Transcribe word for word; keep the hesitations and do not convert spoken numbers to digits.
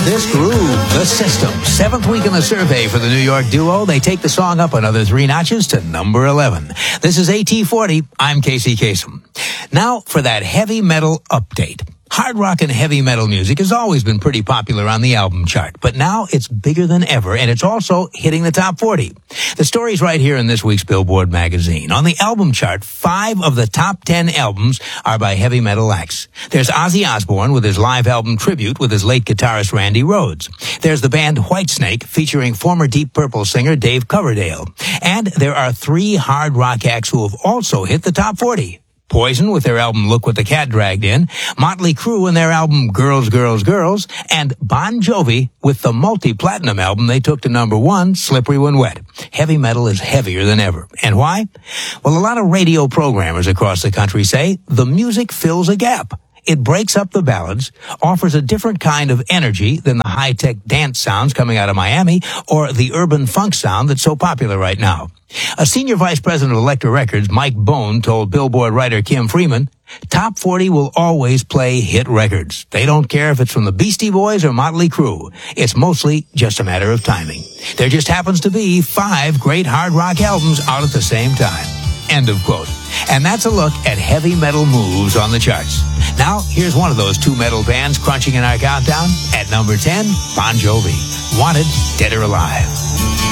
this groove, The System. Seventh week in the survey for the New York duo. They take the song up another three notches to number eleven. This is A T forty. I'm Casey Kasem. Now for that heavy metal update. Hard rock and heavy metal music has always been pretty popular on the album chart, but now it's bigger than ever, and it's also hitting the top forty. The story's right here in this week's Billboard magazine. On the album chart, five of the top ten albums are by heavy metal acts. There's Ozzy Osbourne with his live album Tribute with his late guitarist Randy Rhoads. There's the band Whitesnake featuring former Deep Purple singer Dave Coverdale. And there are three hard rock acts who have also hit the top forty. Poison with their album Look What the Cat Dragged In, Motley Crue and their album Girls, Girls, Girls, and Bon Jovi with the multi-platinum album they took to number one, Slippery When Wet. Heavy metal is heavier than ever. And why? Well, a lot of radio programmers across the country say the music fills a gap. It breaks up the ballads, offers a different kind of energy than the high-tech dance sounds coming out of Miami or the urban funk sound that's so popular right now. A senior vice president of Elektra Records, Mike Bone, told Billboard writer Kim Freeman, Top forty will always play hit records. They don't care if it's from the Beastie Boys or Motley Crue. It's mostly just a matter of timing. There just happens to be five great hard rock albums out at the same time. End of quote. And that's a look at heavy metal moves on the charts. Now, here's one of those two metal bands crunching in our countdown. At number ten, Bon Jovi. Wanted, Dead or Alive.